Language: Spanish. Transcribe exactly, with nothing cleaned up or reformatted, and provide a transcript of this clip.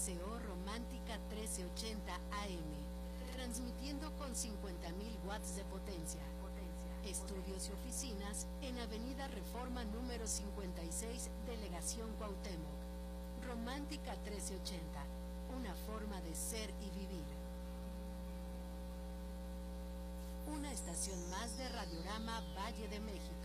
C O Romántica trece ochenta A M, transmitiendo con cincuenta mil watts de potencia. Estudios y oficinas en Avenida Reforma número cincuenta y seis, Delegación Cuauhtémoc. Romántica trece ochenta, una forma de ser y vivir. Una estación más de Radiorama Valle de México.